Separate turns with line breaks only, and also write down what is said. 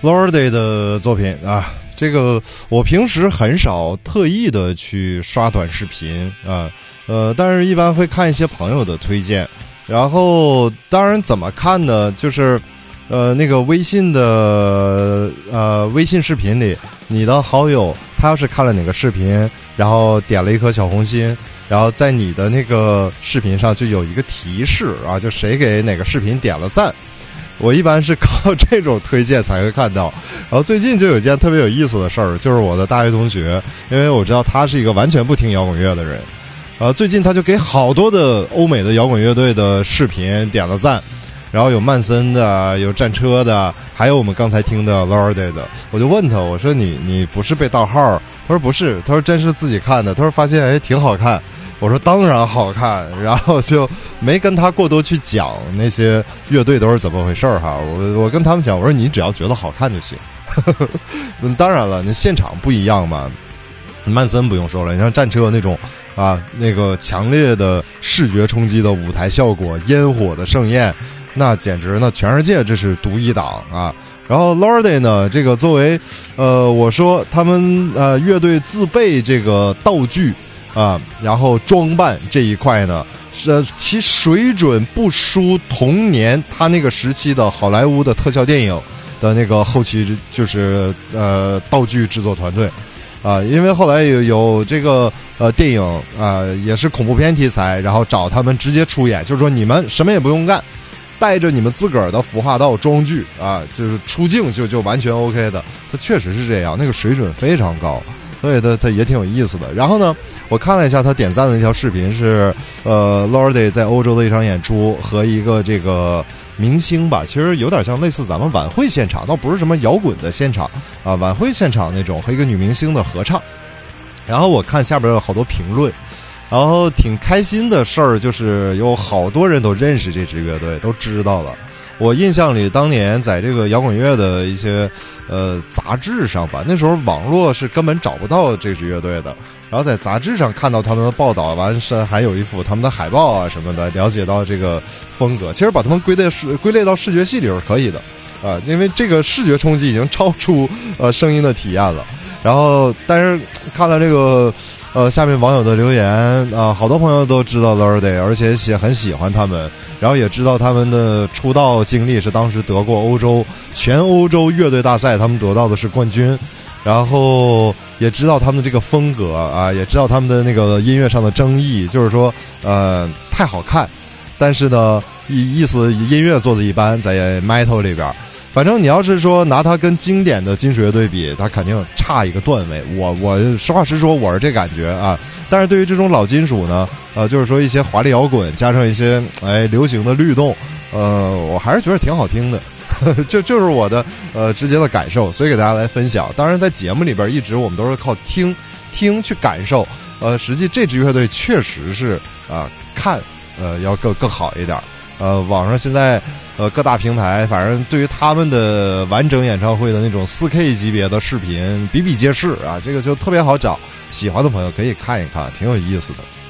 Lordi 的作品啊，这个我平时很少特意的去刷短视频啊，但是一般会看一些朋友的推荐，然后当然怎么看呢？就是那个微信的微信视频里，你的好友他要是看了哪个视频，然后点了一颗小红心，然后在你的那个视频上就有一个提示啊，就谁给哪个视频点了赞。我一般是靠这种推荐才会看到。然后最近就有一件特别有意思的事儿，就是我的大学同学，因为我知道他是一个完全不听摇滚乐的人，最近他就给好多的欧美的摇滚乐队的视频点了赞，然后有曼森的，有战车的，还有我们刚才听的 Lordi 的。我就问他，我说你不是被盗号？他说不是，他说真是自己看的，他说发现挺好看。我说当然好看，然后就没跟他过多去讲那些乐队都是怎么回事哈。我跟他们讲，我说你只要觉得好看就行。当然了，那现场不一样嘛。曼森不用说了，你像战车那种啊，那个强烈的视觉冲击的舞台效果，烟火的盛宴，那简直那全世界这是独一档啊。然后 Lordi 呢，这个作为我说他们乐队自备这个道具啊，然后装扮这一块呢，其水准不输同年他那个时期的好莱坞的特效电影的那个后期，就是道具制作团队啊，因为后来有这个电影也是恐怖片题材，然后找他们直接出演，就是说你们什么也不用干，带着你们自个儿的服化道装具啊，就是出镜就完全 OK 的，它确实是这样，那个水准非常高。所以它也挺有意思的。然后呢，我看了一下他点赞的那条视频是Lordi 在欧洲的一场演出和一个这个明星吧，其实有点像类似咱们晚会现场，倒不是什么摇滚的现场啊，晚会现场那种和一个女明星的合唱。然后我看下边有好多评论，然后挺开心的事儿就是有好多人都认识这支乐队，都知道了。我印象里，当年在这个摇滚乐的一些杂志上吧，那时候网络是根本找不到这支乐队的，然后在杂志上看到他们的报道，完事还有一幅他们的海报啊什么的，了解到这个风格。其实把他们归类到视觉系里是可以的因为这个视觉冲击已经超出声音的体验了。然后但是看了这个下面网友的留言好多朋友都知道 Lordi， 而且很喜欢他们，然后也知道他们的出道经历是当时得过全欧洲乐队大赛，他们得到的是冠军，然后也知道他们的这个风格啊，也知道他们的那个音乐上的争议，就是说太好看，但是呢意思音乐做的一般，在 metal 里边。反正你要是说拿它跟经典的金属乐队比，它肯定差一个段位。我实话实说，我是这感觉啊。但是对于这种老金属呢，就是说一些华丽摇滚加上一些流行的律动，我还是觉得挺好听的。就是我的直接的感受，所以给大家来分享。当然在节目里边一直我们都是靠听去感受，实际这支乐队确实是看要更好一点。网上现在各大平台，反正对于他们的完整演唱会的那种 4K 级别的视频比比皆是啊，这个就特别好找，喜欢的朋友可以看一看，挺有意思的。